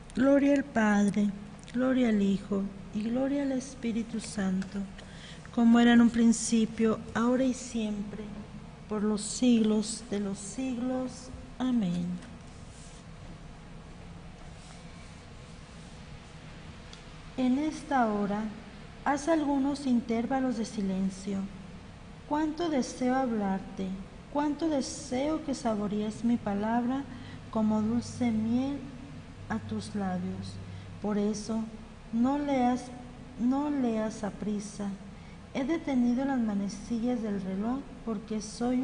Gloria al Padre, gloria al Hijo y gloria al Espíritu Santo, como era en un principio, ahora y siempre, por los siglos de los siglos. Amén. En esta hora, haz algunos intervalos de silencio. Cuánto deseo hablarte, cuánto deseo que saborees mi palabra como dulce miel a tus labios. Por eso, no leas a prisa. He detenido las manecillas del reloj porque soy